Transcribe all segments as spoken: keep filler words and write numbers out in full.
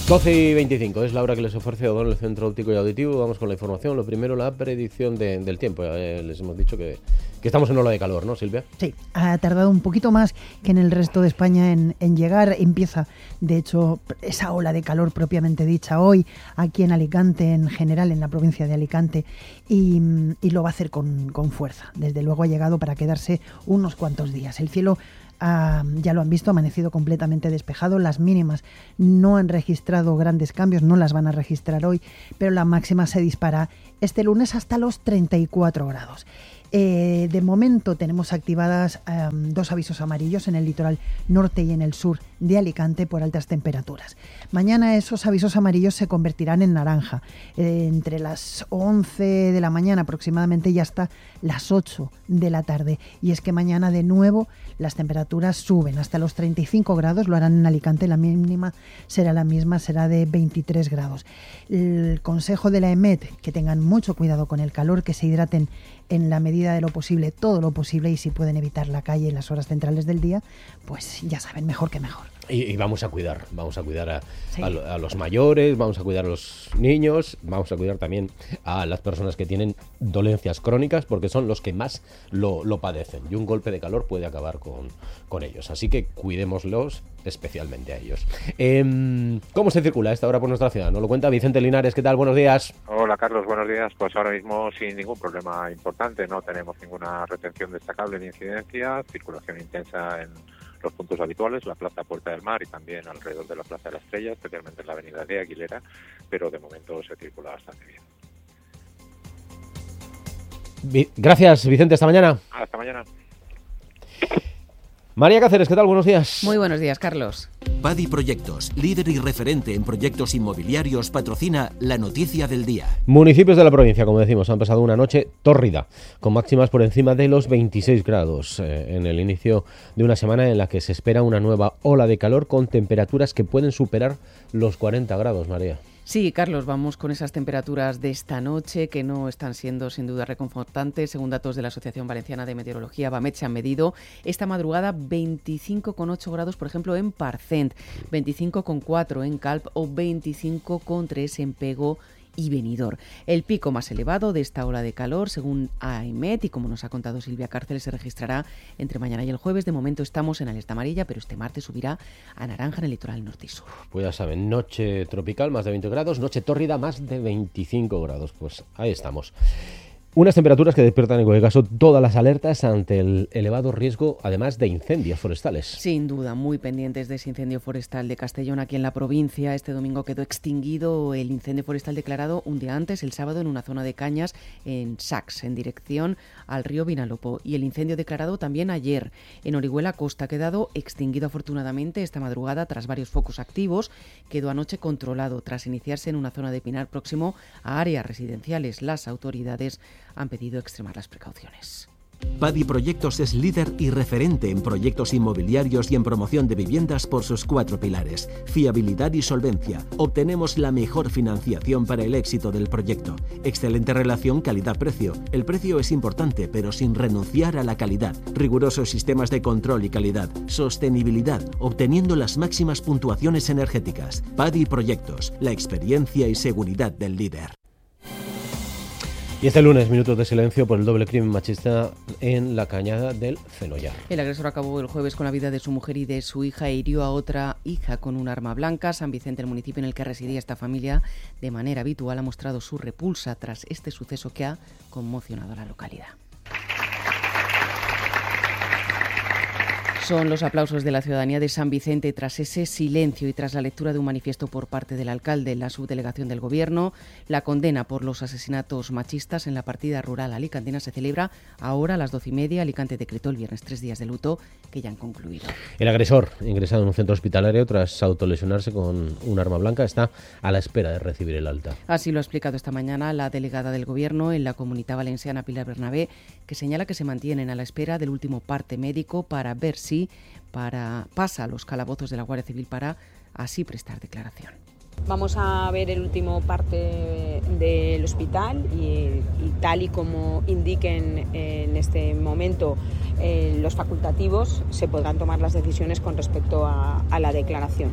doce y veinticinco es la hora que les ofrece Odón, el Centro Óptico y Auditivo. Vamos con la información. Lo primero, la predicción de, del tiempo. Eh, les hemos dicho que, que estamos en ola de calor, ¿no, Silvia? Sí, ha tardado un poquito más que en el resto de España en, en llegar. Empieza, de hecho, esa ola de calor propiamente dicha hoy, aquí en Alicante, en general en la provincia de Alicante, y, y lo va a hacer con, con fuerza. Desde luego ha llegado para quedarse unos cuantos días. El cielo, Uh, ya lo han visto, ha amanecido completamente despejado. Las mínimas no han registrado grandes cambios, no las van a registrar hoy, pero la máxima se dispara este lunes hasta los treinta y cuatro grados. Eh, de momento tenemos activadas um, dos avisos amarillos en el litoral norte y en el sur de Alicante por altas temperaturas. Mañana esos avisos amarillos se convertirán en naranja. Eh, entre las once de la mañana aproximadamente y hasta las ocho de la tarde. Y es que mañana de nuevo las temperaturas suben hasta los treinta y cinco grados, lo harán en Alicante, la mínima será la misma, será de veintitrés grados. El consejo de la EMET, que tengan mucho cuidado con el calor, que se hidraten en la medida de lo posible, todo lo posible, y si pueden evitar la calle en las horas centrales del día, pues ya saben, mejor que mejor. Y, y vamos a cuidar, vamos a cuidar a, sí. a, a los mayores, vamos a cuidar a los niños, vamos a cuidar también a las personas que tienen dolencias crónicas, porque son los que más lo, lo padecen, y un golpe de calor puede acabar con, con ellos, así que cuidémoslos especialmente a ellos. Eh, ¿Cómo se circula a esta hora por nuestra ciudad? Nos lo cuenta Vicente Linares. ¿Qué tal? Buenos días. Hola, Carlos, buenos días. Pues ahora mismo sin ningún problema importante, no tenemos ninguna retención destacable ni incidencia, circulación intensa en los puntos habituales, la Plaza Puerta del Mar y también alrededor de la Plaza de la Estrella, especialmente en la avenida de Aguilera, pero de momento se circula bastante bien. Vi- Gracias, Vicente, hasta mañana. Hasta mañana. María Cáceres, ¿qué tal? Buenos días. Muy buenos días, Carlos. Padi Proyectos, líder y referente en proyectos inmobiliarios, patrocina la noticia del día. Municipios de la provincia, como decimos, han pasado una noche tórrida, con máximas por encima de los veintiséis grados, eh, en el inicio de una semana en la que se espera una nueva ola de calor con temperaturas que pueden superar los cuarenta grados, María. Sí, Carlos, vamos con esas temperaturas de esta noche que no están siendo sin duda reconfortantes. Según datos de la Asociación Valenciana de Meteorología, BAMET, se han medido esta madrugada veinticinco coma ocho grados, por ejemplo, en Parcent, veinticinco coma cuatro en Calp o veinticinco coma tres en Pego y Benidorm. El pico más elevado de esta ola de calor, según AEMET, y como nos ha contado Silvia Cárcel, se registrará entre mañana y el jueves. De momento estamos en alerta amarilla, pero este martes subirá a naranja en el litoral norte y sur. Pues ya saben, noche tropical más de veinte grados, noche tórrida más de veinticinco grados. Pues ahí estamos. Unas temperaturas que despiertan en cualquier caso todas las alertas ante el elevado riesgo, además de incendios forestales. Sin duda, muy pendientes de ese incendio forestal de Castellón aquí en la provincia. Este domingo quedó extinguido el incendio forestal declarado un día antes, el sábado, en una zona de cañas en Sax, en dirección al río Vinalopó. Y el incendio declarado también ayer en Orihuela Costa, ha quedado extinguido afortunadamente esta madrugada tras varios focos activos. Quedó anoche controlado tras iniciarse en una zona de Pinar próximo a áreas residenciales. Las autoridades han pedido extremar las precauciones. Padi Proyectos es líder y referente en proyectos inmobiliarios y en promoción de viviendas por sus cuatro pilares: fiabilidad y solvencia. Obtenemos la mejor financiación para el éxito del proyecto. Excelente relación calidad-precio. El precio es importante, pero sin renunciar a la calidad. Rigurosos sistemas de control y calidad. Sostenibilidad, obteniendo las máximas puntuaciones energéticas. Padi Proyectos, la experiencia y seguridad del líder. Y este lunes, minutos de silencio por el doble crimen machista en la Cañada del Cenollar. El agresor acabó el jueves con la vida de su mujer y de su hija e hirió a otra hija con un arma blanca. San Vicente, el municipio en el que residía esta familia, de manera habitual ha mostrado su repulsa tras este suceso que ha conmocionado a la localidad. Son los aplausos de la ciudadanía de San Vicente tras ese silencio y tras la lectura de un manifiesto por parte del alcalde, la subdelegación del Gobierno. La condena por los asesinatos machistas en la partida rural alicantina se celebra ahora a las doce y media. Alicante decretó el viernes tres días de luto que ya han concluido. El agresor, ingresado en un centro hospitalario tras autolesionarse con un arma blanca, está a la espera de recibir el alta. Así lo ha explicado esta mañana la delegada del Gobierno en la Comunidad Valenciana, Pilar Bernabé, que señala que se mantienen a la espera del último parte médico para ver si para pasa a los calabozos de la Guardia Civil para así prestar declaración. Vamos a ver el último parte del hospital y, y tal y como indiquen en este momento eh, los facultativos, se podrán tomar las decisiones con respecto a, a la declaración.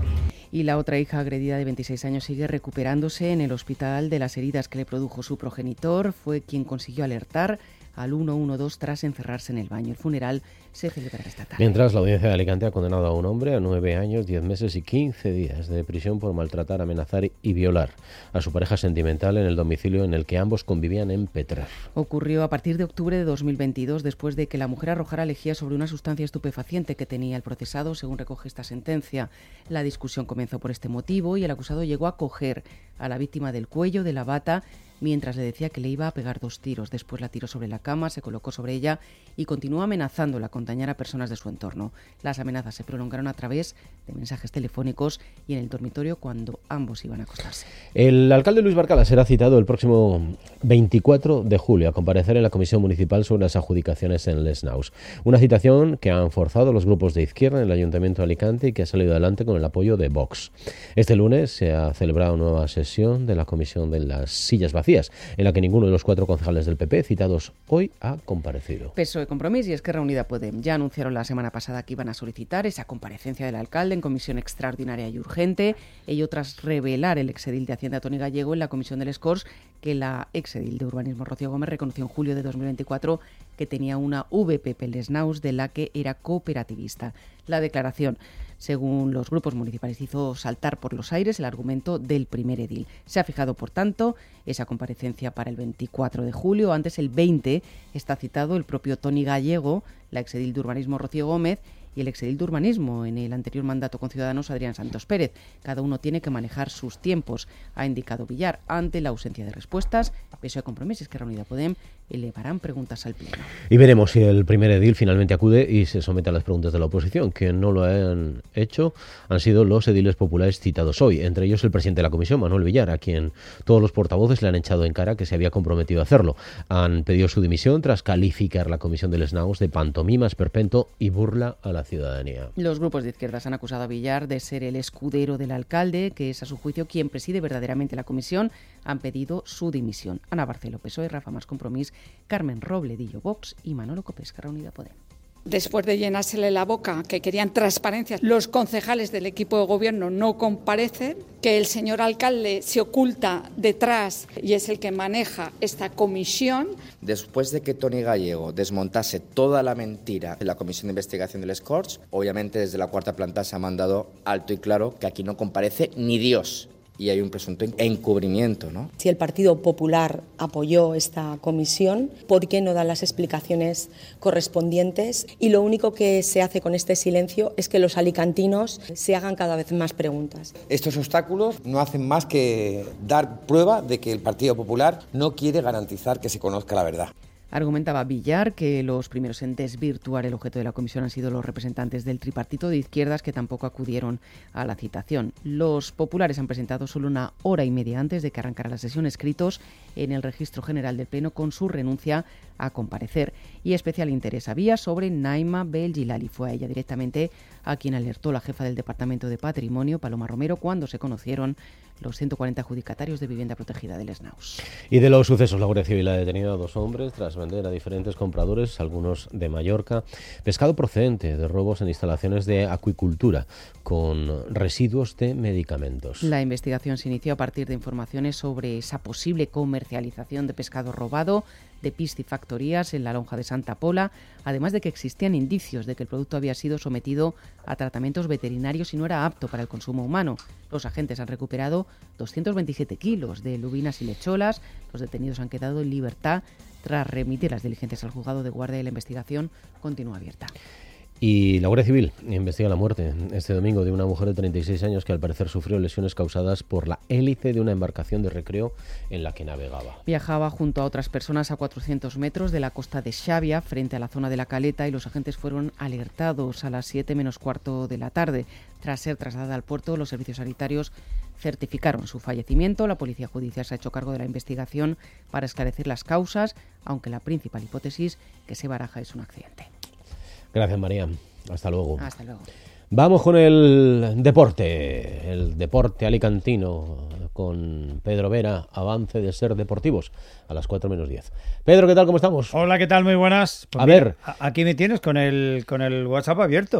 Y la otra hija agredida de veintiséis años sigue recuperándose en el hospital de las heridas que le produjo su progenitor. Fue quien consiguió alertar al uno uno dos tras encerrarse en el baño. El funeral se celebrará esta tarde. Mientras, la audiencia de Alicante ha condenado a un hombre a nueve años, diez meses y quince días de prisión por maltratar, amenazar y violar a su pareja sentimental en el domicilio en el que ambos convivían en Petrer. Ocurrió a partir de octubre de dos mil veintidós, después de que la mujer arrojara lejía sobre una sustancia estupefaciente que tenía el procesado, según recoge esta sentencia. La discusión comenzó por este motivo y el acusado llegó a coger a la víctima del cuello, de la bata, mientras le decía que le iba a pegar dos tiros. Después la tiró sobre la cama, se colocó sobre ella y continuó amenazándola con dañar a personas de su entorno. Las amenazas se prolongaron a través de mensajes telefónicos y en el dormitorio cuando ambos iban a acostarse. El alcalde Luis Barcala será citado el próximo veinticuatro de julio a comparecer en la Comisión Municipal sobre las adjudicaciones en Les Naus. Una citación que han forzado los grupos de izquierda en el Ayuntamiento de Alicante y que ha salido adelante con el apoyo de Vox. Este lunes se ha celebrado una nueva sesión de la Comisión de las Sillas Vacías, en la que ninguno de los cuatro concejales del P P citados hoy ha comparecido. P S O E, Compromís y Esquerra Unida Podem ya anunciaron la semana pasada que iban a solicitar esa comparecencia del alcalde en comisión extraordinaria y urgente, ello tras revelar el exedil de Hacienda Toni Gallego en la comisión del Escors que la exedil de Urbanismo Rocío Gómez reconoció en julio de dos mil veinticuatro que tenía una V P P Les Naus de la que era cooperativista. La declaración, según los grupos municipales, hizo saltar por los aires el argumento del primer edil. Se ha fijado, por tanto, esa comparecencia para el veinticuatro de julio. Antes, el veinte, está citado el propio Toni Gallego, la exedil de Urbanismo Rocío Gómez, y el exedil de Urbanismo en el anterior mandato con Ciudadanos, Adrián Santos Pérez. Cada uno tiene que manejar sus tiempos, ha indicado Villar. Ante la ausencia de respuestas, P S O E, Compromís y Esquerra Unida Podem elevarán preguntas al Pleno. Y veremos si el primer edil finalmente acude y se somete a las preguntas de la oposición. Quien no lo han hecho han sido los ediles populares citados hoy, entre ellos el presidente de la comisión, Manuel Villar, a quien todos los portavoces le han echado en cara que se había comprometido a hacerlo. Han pedido su dimisión tras calificar la comisión de Les Naus de pantomima, esperpento y burla a la ciudadanía. Los grupos de izquierdas han acusado a Villar de ser el escudero del alcalde, que es a su juicio quien preside verdaderamente la comisión. Han pedido su dimisión. Ana Barceló, P S O E, Rafa Mas, Compromís, Carmen Robledillo, Vox y Manolo Copés, Esquerra Unida Podem. Después de llenársele la boca que querían transparencia, los concejales del equipo de gobierno no comparecen, que el señor alcalde se oculta detrás y es el que maneja esta comisión. Después de que Toni Gallego desmontase toda la mentira en la comisión de investigación del Escors, obviamente desde la cuarta planta se ha mandado alto y claro que aquí no comparece ni Dios. Y hay un presunto encubrimiento, ¿no? Si el Partido Popular apoyó esta comisión, ¿por qué no dan las explicaciones correspondientes? Y lo único que se hace con este silencio es que los alicantinos se hagan cada vez más preguntas. Estos obstáculos no hacen más que dar prueba de que el Partido Popular no quiere garantizar que se conozca la verdad. Argumentaba Villar que los primeros en desvirtuar el objeto de la comisión han sido los representantes del tripartito de izquierdas, que tampoco acudieron a la citación. Los populares han presentado solo una hora y media antes de que arrancara la sesión escritos en el Registro General del Pleno con su renuncia a comparecer. Y especial interés había sobre Naima Belgilali. Fue a ella directamente a quien alertó la jefa del Departamento de Patrimonio, Paloma Romero, cuando se conocieron los ciento cuarenta adjudicatarios de vivienda protegida de Les Naus. Y de los sucesos, la Guardia Civil ha detenido a dos hombres tras vender a diferentes compradores, algunos de Mallorca, pescado procedente de robos en instalaciones de acuicultura con residuos de medicamentos. La investigación se inició a partir de informaciones sobre esa posible comercialización de pescado robado de piscifactorías en la lonja de Santa Pola, además de que existían indicios de que el producto había sido sometido a tratamientos veterinarios y no era apto para el consumo humano. Los agentes han recuperado doscientos veintisiete kilos de lubinas y lecholas. Los detenidos han quedado en libertad tras remitir las diligencias al juzgado de guardia y la investigación continúa abierta. Y la Guardia Civil investiga la muerte este domingo de una mujer de treinta y seis años que al parecer sufrió lesiones causadas por la hélice de una embarcación de recreo en la que navegaba. Viajaba junto a otras personas a cuatrocientos metros de la costa de Xavia, frente a la zona de la Caleta, y los agentes fueron alertados a las siete menos cuarto de la tarde. Tras ser trasladada al puerto, los servicios sanitarios certificaron su fallecimiento. La Policía Judicial se ha hecho cargo de la investigación para esclarecer las causas, aunque la principal hipótesis que se baraja es un accidente. Gracias, María. Hasta luego. Hasta luego. Vamos con el deporte, el deporte alicantino con Pedro Vera, avance de Ser Deportivos, a las cuatro menos diez. Pedro, ¿qué tal? ¿Cómo estamos? Hola, ¿qué tal? Muy buenas. Pues a mira, ver. Aquí me tienes con el, con el WhatsApp abierto.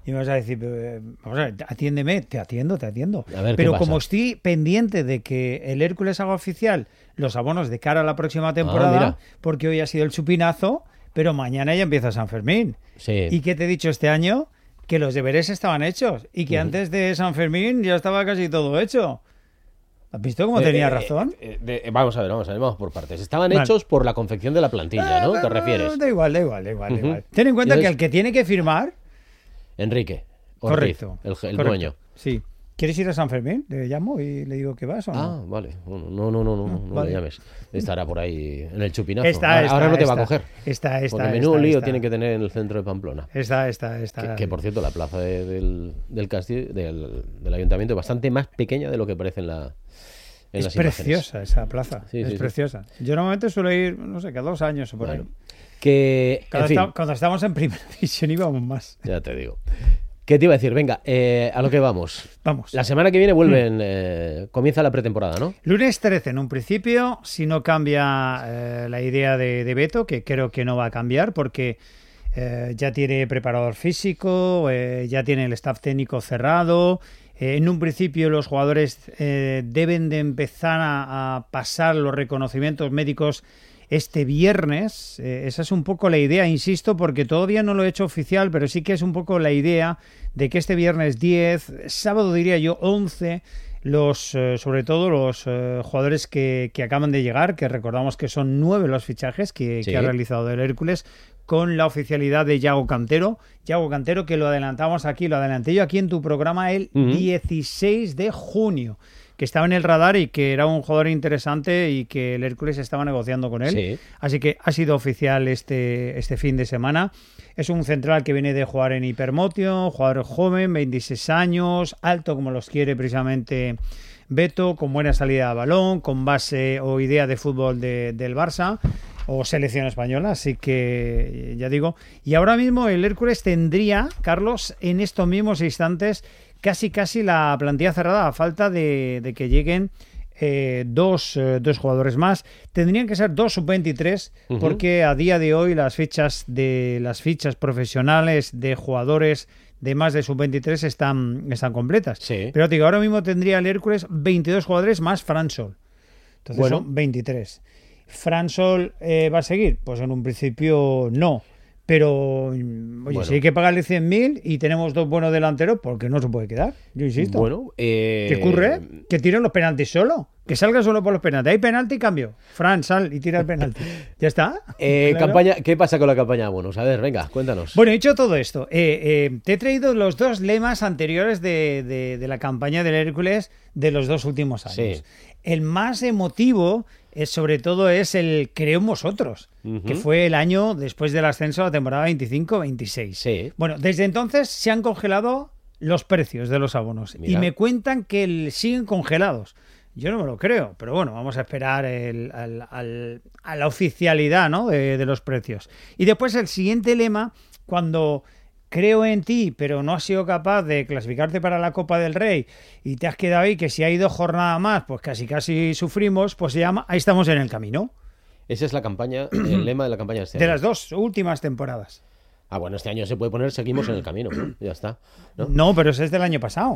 Y me vas a decir, vamos a ver, atiéndeme, te atiendo, te atiendo. A ver, pero ¿qué como pasa? estoy pendiente de que el Hércules haga oficial los abonos de cara a la próxima temporada, Ah, porque hoy ha sido el chupinazo, pero mañana ya empieza San Fermín. Sí. ¿Y qué te he dicho este año? Que los deberes estaban hechos y que Ujú. antes de San Fermín ya estaba casi todo hecho. ¿Has visto cómo Eh, tenía eh, razón? eh, de- vamos a ver, vamos a ver, vamos por partes. Estaban Vale. hechos por la confección de la plantilla, ¿no? ¿Te refieres? Da igual, da igual, da igual, da Ujú. igual. Ten en cuenta Y que entonces- el que tiene que firmar... Enrique Ortiz, Correcto. el, el correcto, dueño. Sí. ¿Quieres ir a San Fermín? Le llamo y le digo que vas o no. Ah, vale. Bueno, no, no, no, no, no, no vale. le llames. Estará por ahí en el chupinazo. Está, ahora, está, ahora no te va está. a coger. Está, está, Porque menudo está, lío está. tiene que tener en el centro de Pamplona. Está, está, está. Que, que, por cierto, la plaza de- del, del castillo, del, del ayuntamiento es bastante más pequeña de lo que parece en la en Es las imágenes. preciosa esa plaza. Sí, es sí, sí. preciosa. Yo normalmente suelo ir, no sé, cada dos años o por Bueno, ahí. que, Cuando, en fin, esta- cuando estábamos en primera división íbamos más. ya te digo. ¿Qué te iba a decir? Venga, eh, a lo que vamos. Vamos. La semana que viene vuelven, eh, comienza la pretemporada, ¿no? Lunes trece en un principio, si no cambia eh, la idea de, de Beto, que creo que no va a cambiar porque eh, ya tiene preparador físico, eh, ya tiene el staff técnico cerrado. Eh, en un principio los jugadores eh, deben de empezar a, a pasar los reconocimientos médicos este viernes. Eh, esa es un poco la idea, insisto, porque todavía no lo he hecho oficial, pero sí que es un poco la idea de que este viernes diez, sábado diría yo once, los eh, sobre todo los eh, jugadores que, que acaban de llegar, que recordamos que son nueve los fichajes que, Sí. que ha realizado el Hércules, con la oficialidad de Yago Cantero. Yago Cantero, que lo adelantamos aquí, lo adelanté yo aquí en tu programa el Ujú. dieciséis de junio, que estaba en el radar y que era un jugador interesante y que el Hércules estaba negociando con él. Sí. Así que ha sido oficial este, este fin de semana. Es un central que viene de jugar en Hipermotio, jugador joven, veintiséis años, alto como los quiere precisamente Beto, con buena salida de balón, con base o idea de fútbol de- del Barça o selección española, así que ya digo. Y ahora mismo el Hércules tendría, Carlos, en estos mismos instantes, casi casi la plantilla cerrada, a falta de, de que lleguen eh, dos, eh, dos jugadores más. Tendrían que ser dos sub veintitrés, Ujú. porque a día de hoy las fichas de las fichas profesionales de jugadores de más de sub veintitrés están, están completas. Sí. Pero te digo, ahora mismo tendría el Hércules veintidós jugadores más Fransol. Entonces Bueno. son veintitrés. ¿Fransol eh, va a seguir? Pues en un principio no. Pero, mm, oye, Bueno. si hay que pagarle cien mil y tenemos dos buenos delanteros, ¿por qué no se puede quedar? Yo insisto. Bueno, eh, ¿Qué ocurre? Que tiren los penaltis solo. Que salga solo por los penaltis. Hay penalti, cambio. Fran, sal y tira el penalti. ¿Ya está? eh, Claro. campaña, ¿qué pasa con la campaña de bonos? A ver, venga, cuéntanos. Bueno, dicho todo esto, eh, eh, te he traído los dos lemas anteriores de, de- de la campaña del Hércules de los dos últimos años. Sí. El más emotivo, es, sobre todo, es el Creo en Vosotros, Ujú. que fue el año después del ascenso a la temporada veinticinco veintiséis. Sí. Bueno, desde entonces se han congelado los precios de los abonos Mira. y me cuentan que el- siguen congelados. Yo no me lo creo, pero bueno, vamos a esperar el- al- al- a la oficialidad, ¿no? de, de los precios. Y después el siguiente lema, cuando creo en ti, pero no has sido capaz de clasificarte para la Copa del Rey y te has quedado ahí, que si hay dos jornadas más, pues casi casi sufrimos, pues se llama Ahí estamos en el camino, Esa es la campaña, el lema de la campaña de este de año. las dos últimas temporadas. Ah, bueno, este año se puede poner Seguimos en el camino, ¿no? Ya está. ¿no? No, pero ese es del año pasado.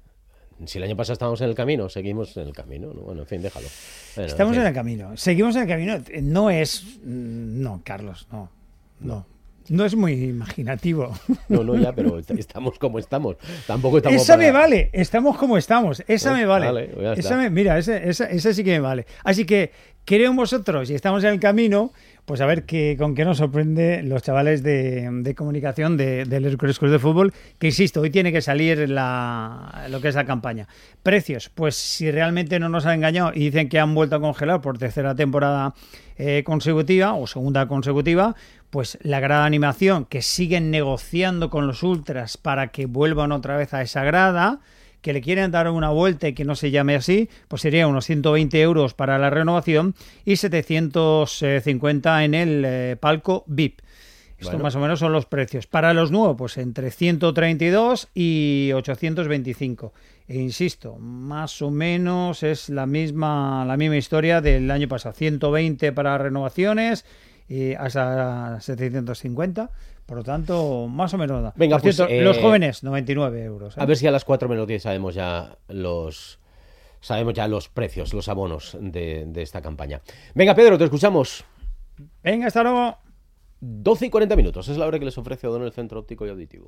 Si el año pasado estábamos en el camino, seguimos en el camino, ¿no? Bueno, en fin, déjalo. Bueno, Estamos fin. en el camino. Seguimos en el camino. No es... No, Carlos, no. No. No es muy imaginativo. No, no, ya, pero est- estamos como estamos. Tampoco estamos Esa para- me vale. Estamos como estamos. Esa Pues me vale. vale, pues ya está. Esa me- mira, esa, esa, esa sí que me vale. Así que creo en vosotros y estamos en el camino. Pues a ver qué, con qué nos sorprende los chavales de, de comunicación de, del Hércules Club de Fútbol, que insisto, hoy tiene que salir la, lo que es la campaña. Precios, pues si realmente no nos han engañado y dicen que han vuelto a congelar por tercera temporada eh, consecutiva o segunda consecutiva, pues la grada animación, que siguen negociando con los ultras para que vuelvan otra vez a esa grada, que le quieren dar una vuelta y que no se llame así, pues sería unos ciento veinte euros para la renovación y setecientos cincuenta en el eh, palco V I P. Esto Bueno. más o menos son los precios. Para los nuevos, pues entre ciento treinta y dos y ochocientos veinticinco. E insisto, más o menos es la misma, la misma historia del año pasado. ciento veinte para renovaciones eh, hasta setecientos cincuenta. Por lo tanto, más o menos. Venga, Por pues, cierto, eh, los jóvenes, noventa y nueve euros. ¿eh? A ver si a las cuatro menos diez sabemos ya los sabemos ya los precios, los abonos de, de esta campaña. Venga, Pedro, te escuchamos. Venga, hasta luego. doce y cuarenta minutos, es la hora que les ofrece O'Donnell Centro Óptico y Auditivo.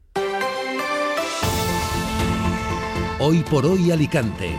Hoy por hoy Alicante.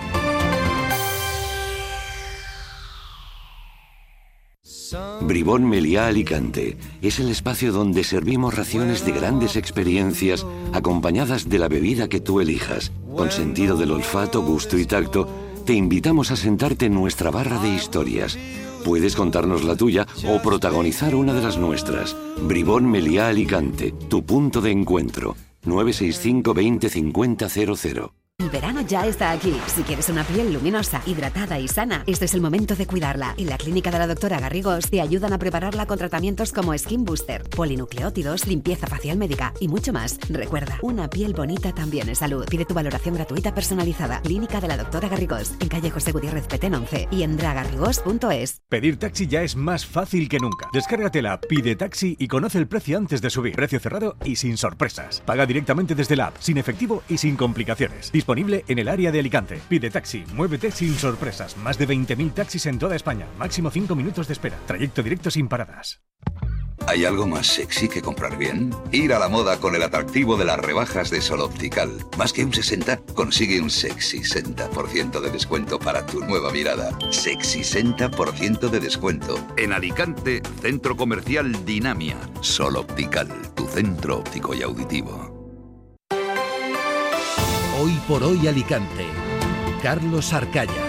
Bribón Meliá Alicante es el espacio donde servimos raciones de grandes experiencias acompañadas de la bebida que tú elijas. Con sentido del olfato, gusto y tacto, te invitamos a sentarte en nuestra barra de historias. Puedes contarnos la tuya o protagonizar una de las nuestras. Bribón Meliá Alicante, tu punto de encuentro. nueve seis cinco veinte cincuenta cero cero. El verano ya está aquí. Si quieres una piel luminosa, hidratada y sana, este es el momento de cuidarla. En la clínica de la doctora Garrigós te ayudan a prepararla con tratamientos como Skin Booster, polinucleótidos, limpieza facial médica y mucho más. Recuerda, una piel bonita también es salud. Pide tu valoración gratuita personalizada. Clínica de la doctora Garrigós, en calle José Gutiérrez Petén once y en dragarrigós punto es. Pedir taxi ya es más fácil que nunca. Descárgate la app Pide Taxi y conoce el precio antes de subir. Precio cerrado y sin sorpresas. Paga directamente desde la app, sin efectivo y sin complicaciones. Disponible en el área de Alicante. Pide Taxi, muévete sin sorpresas. Más de veinte mil taxis en toda España. Máximo cinco minutos de espera. Trayecto directo sin paradas. ¿Hay algo más sexy que comprar bien? Ir a la moda con el atractivo de las rebajas de Sol Optical. Más que un sesenta, consigue un sexy sesenta por ciento de descuento para tu nueva mirada. Sexy sesenta por ciento de descuento. En Alicante, Centro Comercial Dinamia. Sol Optical, tu centro óptico y auditivo. Hoy por hoy Alicante. Carlos Arcaya.